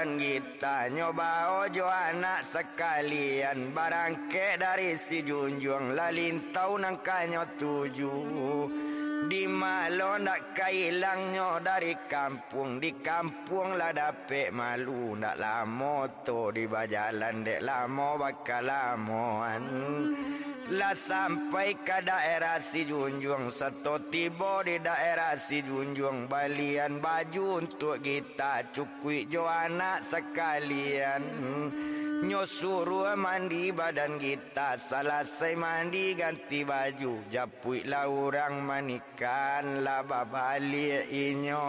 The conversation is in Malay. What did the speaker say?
badan kita. Nyoba ojo anak sekalian, barangke dari si junjung lalintau nangkanyo 7. Di malo nak kailangnya dari kampung. Di kampung lah dapet malu. Nak lama tu di bajalan dek lama bakal lamoan. Lah sampai ke daerah si junjung. Seto tiba di daerah si junjung. Balian baju untuk kita cukui jo anak sekalian. Nyo suruh mandi badan kita. Selesai mandi ganti baju. Japui lah orang manikan lah babalik inyo.